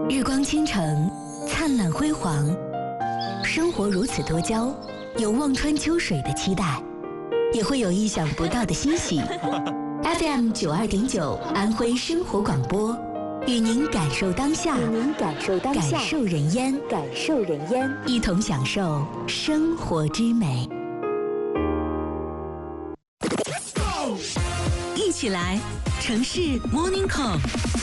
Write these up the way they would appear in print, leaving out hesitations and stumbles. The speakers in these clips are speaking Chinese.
日光倾城，灿烂辉煌，生活如此多娇，有望穿秋水的期待，也会有意想不到的欣喜。FM 92.9安徽生活广播，与您感受当下，感受人烟，一同享受生活之美。一起来，城市 Morning Call。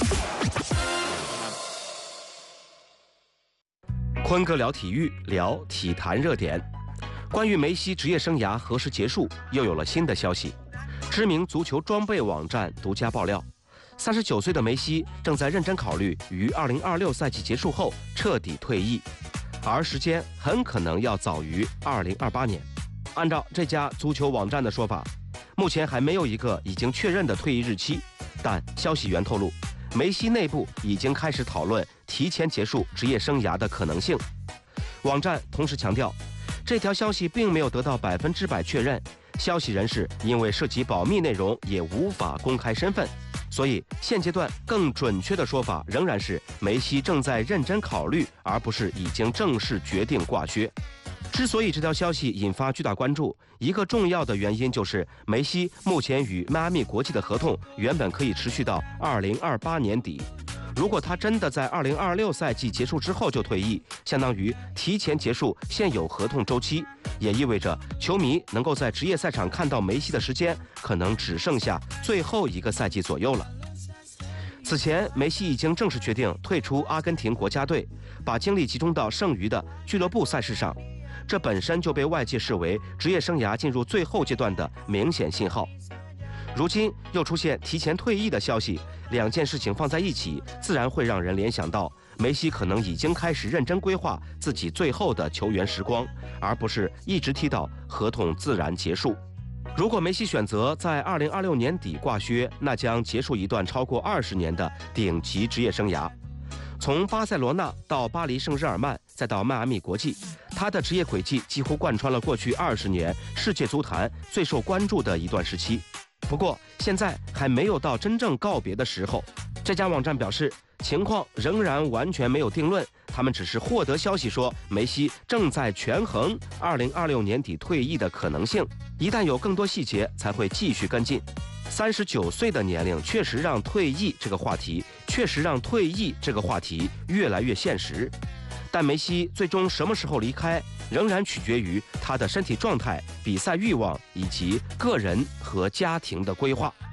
坤哥聊体育，聊体坛热点。关于梅西职业生涯何时结束，又有了新的消息。知名足球装备网站独家爆料，39岁的梅西正在认真考虑于2026赛季结束后彻底退役，而时间很可能要早于2028年。按照这家足球网站的说法，目前还没有一个已经确认的退役日期，但消息源透露，梅西内部已经开始讨论提前结束职业生涯的可能性。网站同时强调，这条消息并没有得到100%确认，消息人士因为涉及保密内容，也无法公开身份，所以现阶段更准确的说法仍然是梅西正在认真考虑，而不是已经正式决定挂靴。之所以这条消息引发巨大关注，一个重要的原因就是梅西目前与迈阿密国际的合同原本可以持续到2028年底。如果他真的在2026赛季结束之后就退役，相当于提前结束现有合同周期，也意味着球迷能够在职业赛场看到梅西的时间可能只剩下最后一个赛季左右了。此前，梅西已经正式决定退出阿根廷国家队，把精力集中到剩余的俱乐部赛事上，这本身就被外界视为职业生涯进入最后阶段的明显信号。如今又出现提前退役的消息，两件事情放在一起，自然会让人联想到梅西可能已经开始认真规划自己最后的球员时光，而不是一直踢到合同自然结束。如果梅西选择在2026年底挂靴，那将结束一段超过20年的顶级职业生涯。从巴塞罗那到巴黎圣日耳曼，再到迈阿密国际，他的职业轨迹几乎贯穿了过去20年世界足坛最受关注的一段时期。不过，现在还没有到真正告别的时候。这家网站表示，情况仍然完全没有定论，他们只是获得消息说，梅西正在权衡2026年底退役的可能性。一旦有更多细节，才会继续跟进。39岁的年龄确实让退役这个话题越来越现实。但梅西最终什么时候离开，仍然取决于他的身体状态、比赛欲望以及个人和家庭的规划。